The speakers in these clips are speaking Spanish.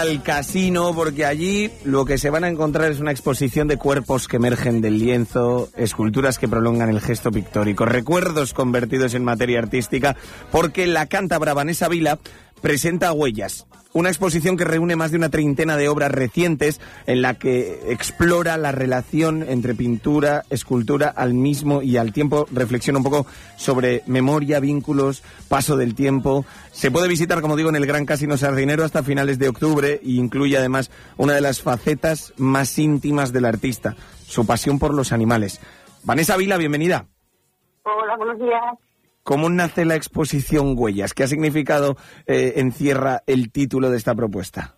Al casino, porque allí lo que se van a encontrar es una exposición de cuerpos que emergen del lienzo, esculturas que prolongan el gesto pictórico, recuerdos convertidos en materia artística, porque la cántabra Vanessa Vila presenta Huellas, una exposición que reúne más de una treintena de obras recientes en la que explora la relación entre pintura, escultura al mismo y al tiempo, reflexiona un poco sobre memoria, vínculos, paso del tiempo. Se puede visitar, como digo, en el Gran Casino Sardinero hasta finales de octubre e incluye además una de las facetas más íntimas del artista, su pasión por los animales. Vanessa Vila, bienvenida. Hola, buenos días. ¿Cómo nace la exposición Huellas? ¿Qué ha significado, encierra el título de esta propuesta?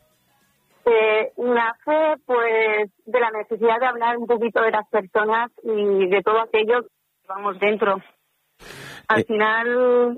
Nace, pues, de la necesidad de hablar un poquito de las personas y de todo aquello que llevamos dentro. Al final,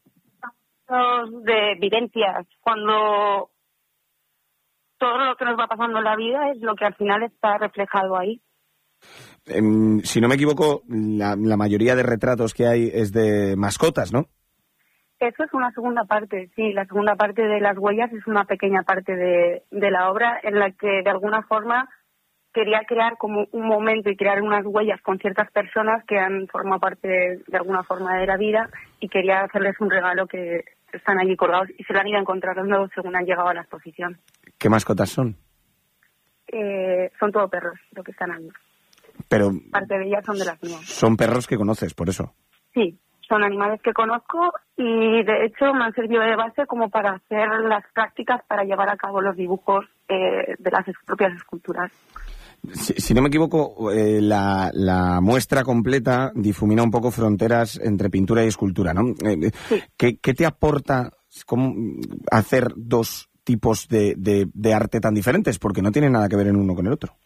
de vivencias, cuando todo lo que nos va pasando en la vida es lo que al final está reflejado ahí. Si no me equivoco, la mayoría de retratos que hay es de mascotas, ¿no? Eso es una segunda parte, sí. La segunda parte de las huellas es una pequeña parte de la obra en la que de alguna forma quería crear como un momento y crear unas huellas con ciertas personas que han formado parte de alguna forma de la vida y quería hacerles un regalo que están allí colgados y se lo han ido encontrando según han llegado a la exposición. ¿Qué mascotas son? Son todo perros, lo que están ahí. Pero parte de ellas son de las mías. Son perros que conoces, por eso. Sí, son animales que conozco y de hecho me han servido de base como para hacer las prácticas para llevar a cabo los dibujos de las propias esculturas. Si no me equivoco, la muestra completa difumina un poco fronteras entre pintura y escultura, ¿no? Sí. ¿Qué te aporta hacer dos tipos de arte tan diferentes? Porque no tienen nada que ver en uno con el otro.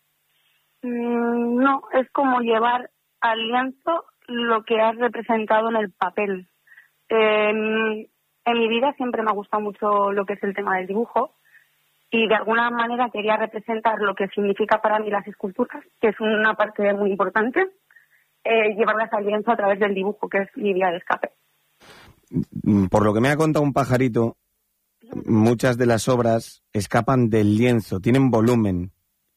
No, es como llevar al lienzo lo que has representado en el papel. En mi vida siempre me ha gustado mucho lo que es el tema del dibujo y de alguna manera quería representar lo que significa para mí las esculturas, que es una parte muy importante, llevarlas al lienzo a través del dibujo, que es mi vía de escape. Por lo que me ha contado un pajarito, muchas de las obras escapan del lienzo, tienen volumen.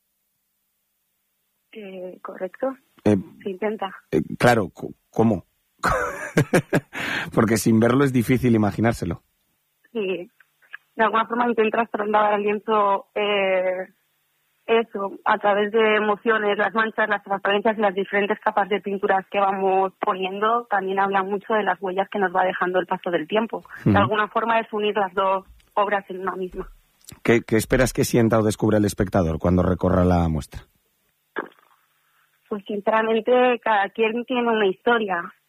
Correcto. Se intenta. Claro, ¿cómo? Porque sin verlo es difícil imaginárselo. Sí, de alguna forma intentas trasladar al lienzo eso, a través de emociones, las manchas, las transparencias y las diferentes capas de pinturas que vamos poniendo, también hablan mucho de las huellas que nos va dejando el paso del tiempo. De alguna forma es unir las dos obras en una misma. ¿Qué esperas que sienta o descubra el espectador cuando recorra la muestra? Pues sinceramente cada quien tiene una historia